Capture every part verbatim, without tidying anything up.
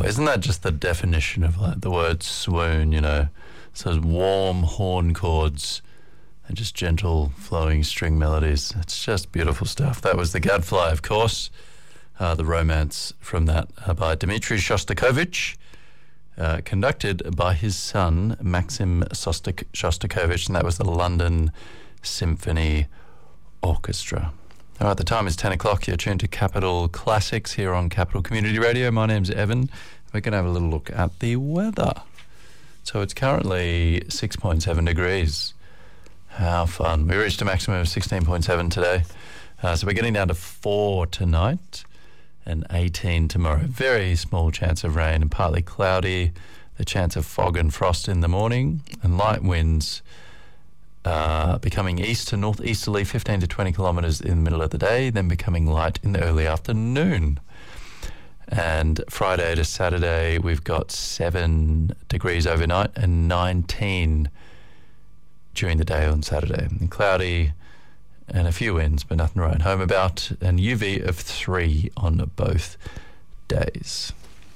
isn't that just the definition of like the word swoon, you know? So those warm horn chords and just gentle flowing string melodies. It's just beautiful stuff. That was the Gadfly, of course. Uh, the romance from that uh, by Dmitri Shostakovich, uh, conducted by his son, Maxim Sostak- Shostakovich, and that was the London Symphony Orchestra. All right, the time is ten o'clock. You're tuned to Capital Classics here on Capital Community Radio. My name's Evan. We're going to have a little look at the weather. So it's currently six point seven degrees. How fun. We reached a maximum of sixteen point seven today. Uh, so we're getting down to four tonight and eighteen tomorrow. Very small chance of rain and partly cloudy. The chance of fog and frost in the morning and light winds uh, becoming east to northeasterly, fifteen to twenty kilometres in the middle of the day, then becoming light in the early afternoon. And Friday to Saturday, we've got seven degrees overnight and nineteen during the day on Saturday. And cloudy and a few winds, but nothing to write home about. And U V of three on both days.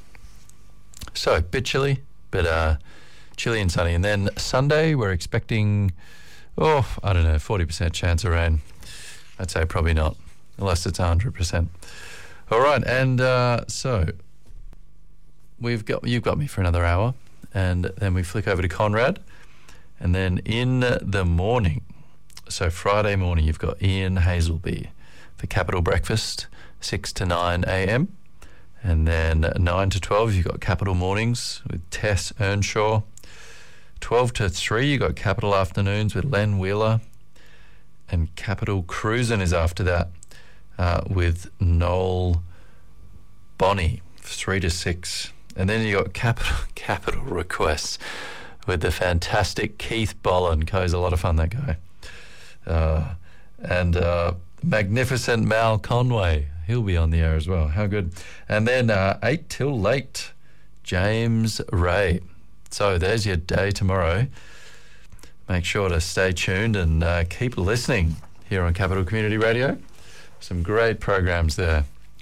So, a bit chilly, but uh, chilly and sunny. And then Sunday, we're expecting, oh, I don't know, forty percent chance of rain. I'd say probably not, unless it's one hundred percent. All right, and uh, so we've got you've got me for another hour, and then we flick over to Conrad, and then in the morning, so Friday morning, you've got Ian Hazelby for Capital Breakfast, six to nine a.m, and then nine to twelve, you've got Capital Mornings with Tess Earnshaw. twelve to three, you've got Capital Afternoons with Len Wheeler, and Capital Cruisin' is after that. Uh, with Noel Bonnie, three to six. And then you got Capital Capital Requests with the fantastic Keith Bolin. He's a lot of fun, that guy. Uh, and uh, magnificent Mal Conway. He'll be on the air as well. How good. And then uh, eight till late, James Ray. So there's your day tomorrow. Make sure to stay tuned and uh, keep listening here on Capital Community Radio. Some great programs there.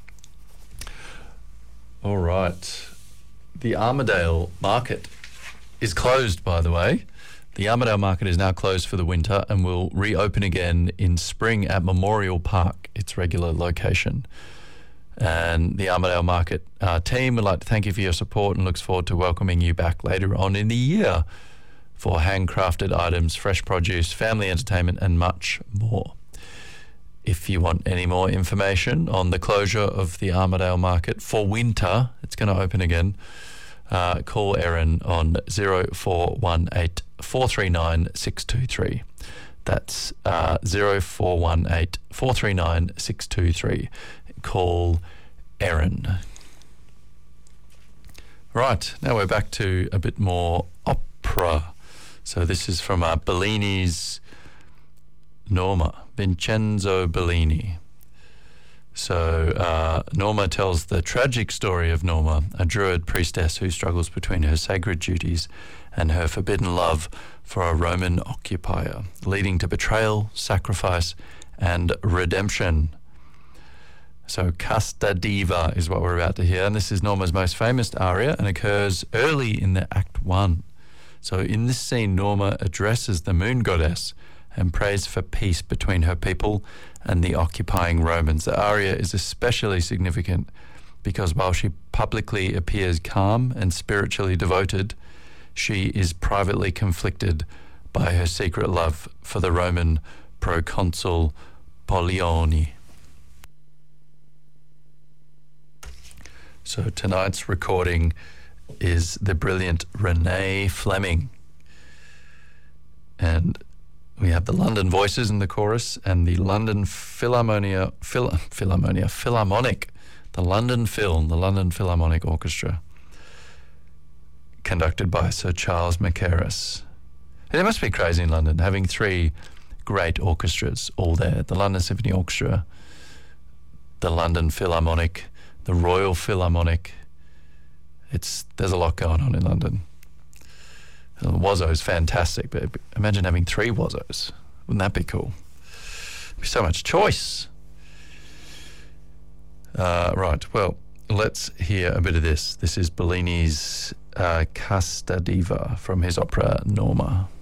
All right. The Armadale Market is closed, by the way. The Armadale Market is now closed for the winter and will reopen again in spring at Memorial Park, its regular location. And the Armadale Market uh, team would like to thank you for your support and looks forward to welcoming you back later on in the year for handcrafted items, fresh produce, family entertainment, and much more. If you want any more information on the closure of the Armadale Market for winter, it's going to open again, uh, call Erin on zero four one eight, four three nine, six two three. That's uh, zero four one eight, four three nine, six two three. Call Erin. Right, now we're back to a bit more opera. So this is from uh, Bellini's Norma. Vincenzo Bellini. So uh, Norma tells the tragic story of Norma, a druid priestess who struggles between her sacred duties and her forbidden love for a Roman occupier, leading to betrayal, sacrifice, and redemption. So Casta Diva is what we're about to hear, and this is Norma's most famous aria and occurs early in the Act One. So in this scene, Norma addresses the moon goddess and prays for peace between her people and the occupying Romans. The aria is especially significant because while she publicly appears calm and spiritually devoted, she is privately conflicted by her secret love for the Roman proconsul Pollione. So tonight's recording is the brilliant Renee Fleming. And we have the London Voices in the chorus and the London Philharmonia, Phil, Philharmonia, Philharmonic, the London Phil, the London Philharmonic Orchestra, conducted by Sir Charles Mackerras. It must be crazy in London, having three great orchestras all there. The London Symphony Orchestra, the London Philharmonic, the Royal Philharmonic. It's there's a lot going on in London. The Wazzo's fantastic, but imagine having three Wazzos. Wouldn't that be cool? There'd be so much choice. Uh, right, well, let's hear a bit of this. This is Bellini's uh, Casta Diva from his opera Norma.